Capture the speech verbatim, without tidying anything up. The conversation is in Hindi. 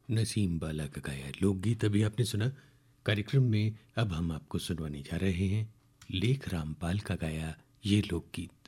नसीम बाला का गाया लोकगीत अभी आपने सुना। कार्यक्रम में अब हम आपको सुनवाने जा रहे हैं लेख रामपाल का गाया ये लोकगीत।